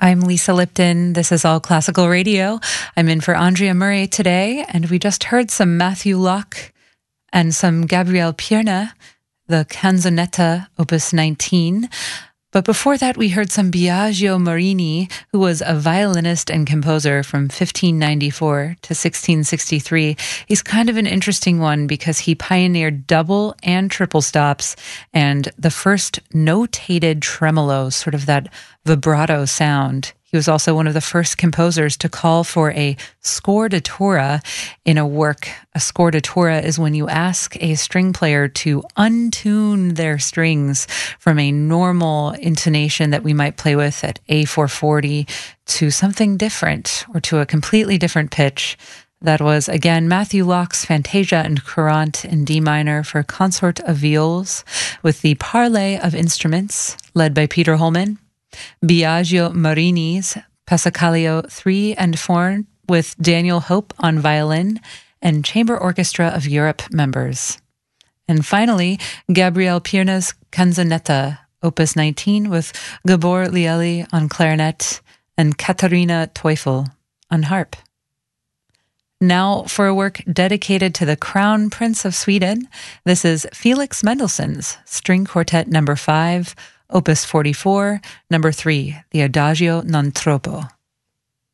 I'm Lisa Lipton. This is All Classical Radio. I'm in for Andrea Murray today, and we just heard some Matthew Locke and some Gabriele Pièrna, the Canzonetta, Opus 19. But before that, we heard some Biagio Morini, who was a violinist and composer from 1594 to 1663. He's kind of an interesting one because he pioneered double and triple stops and the first notated tremolo, sort of that vibrato sound. He was also one of the first composers to call for a scordatura in a work. A scordatura is when you ask a string player to untune their strings from a normal intonation that we might play with at A440 to something different or to a completely different pitch. That was, again, Matthew Locke's Fantasia and Courante in D minor for Consort of Viols with the Parley of Instruments led by Peter Holman. Biagio Morini's Passacaglia 3 and 4 with Daniel Hope on violin and Chamber Orchestra of Europe members. And finally, Gabriele Pièrna's Canzonetta, Opus 19 with Gabor Lieli on clarinet and Katharina Teufel on harp. Now for a work dedicated to the Crown Prince of Sweden. This is Felix Mendelssohn's String Quartet No. 5, Opus 44, No. 3, the Adagio non troppo.